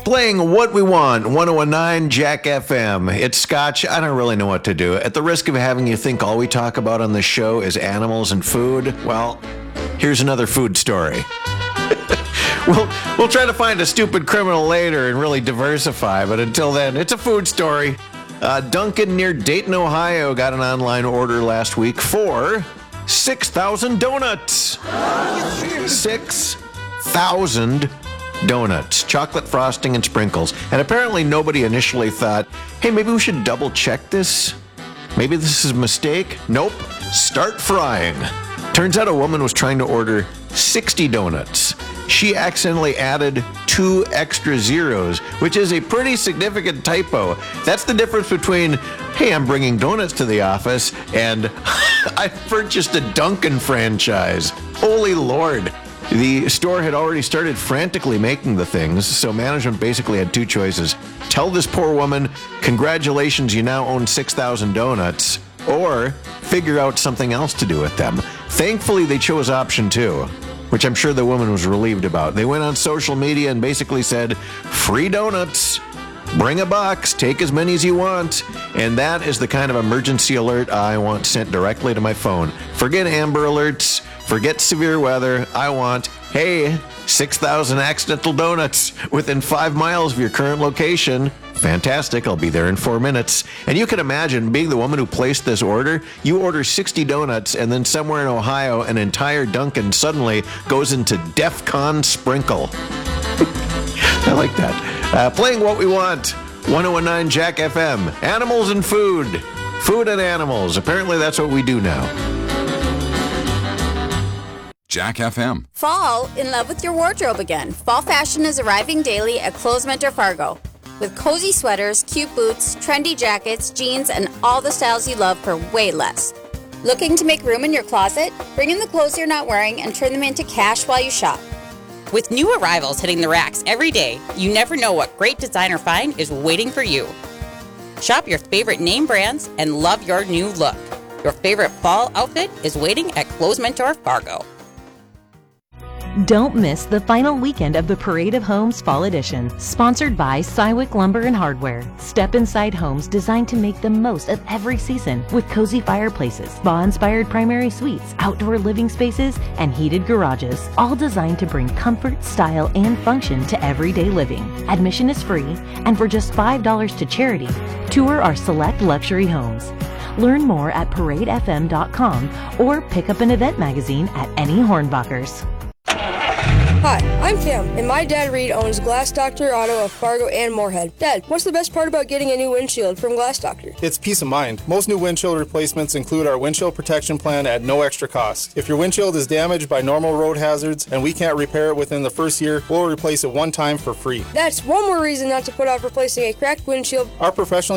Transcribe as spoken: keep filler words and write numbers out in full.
Playing What We Want, one oh one point nine Jack F M. It's Scotch. I don't really know what to do. At the risk of having you think all we talk about on this show is animals and food, well, here's another food story. we'll, we'll try to find a stupid criminal later and really diversify, but until then, it's a food story. Uh, Dunkin' near Dayton, Ohio got an online order last week for six thousand donuts. six thousand donuts, chocolate frosting and sprinkles. And apparently nobody initially thought, hey, maybe we should double check this. Maybe this is a mistake. Nope. Start frying. Turns out a woman was trying to order sixty donuts. She accidentally added two extra zeros, which is a pretty significant typo. That's the difference between, hey, I'm bringing donuts to the office, and I purchased a Dunkin' franchise. Holy Lord. The store had already started frantically making the things, so management basically had two choices. Tell this poor woman, congratulations, you now own six thousand donuts, or figure out something else to do with them. Thankfully, they chose option two, which I'm sure the woman was relieved about. They went on social media and basically said, free donuts, bring a box, take as many as you want. And that is the kind of emergency alert I want sent directly to my phone. Forget Amber Alerts. Forget severe weather. I want, hey, six thousand accidental donuts within five miles of your current location. Fantastic. I'll be there in four minutes. And you can imagine being the woman who placed this order. You order sixty donuts, and then somewhere in Ohio, an entire Dunkin' suddenly goes into DEFCON sprinkle. I like that. Uh, playing What We Want, one oh one point nine Jack F M. Animals and food. Food and animals. Apparently that's what we do now. Jack F M. Fall in love with your wardrobe again. Fall fashion is arriving daily at Clothes Mentor Fargo. With cozy sweaters, cute boots, trendy jackets, jeans, and all the styles you love for way less. Looking to make room in your closet? Bring in the clothes you're not wearing and turn them into cash while you shop. With new arrivals hitting the racks every day, you never know what great designer find is waiting for you. Shop your favorite name brands and love your new look. Your favorite fall outfit is waiting at Clothes Mentor Fargo. Don't miss the final weekend of the Parade of Homes Fall Edition, sponsored by Cywick Lumber and Hardware. Step inside homes designed to make the most of every season with cozy fireplaces, spa-inspired primary suites, outdoor living spaces, and heated garages, all designed to bring comfort, style, and function to everyday living. Admission is free, and for just five dollars to charity, tour our select luxury homes. Learn more at parade f m dot com or pick up an event magazine at any Hornbachers. Hi, I'm Cam, and my dad Reed owns Glass Doctor Auto of Fargo and Moorhead. Dad, what's the best part about getting a new windshield from Glass Doctor? It's peace of mind. Most new windshield replacements include our windshield protection plan at no extra cost. If your windshield is damaged by normal road hazards and we can't repair it within the first year, we'll replace it one time for free. That's one more reason not to put off replacing a cracked windshield. Our professional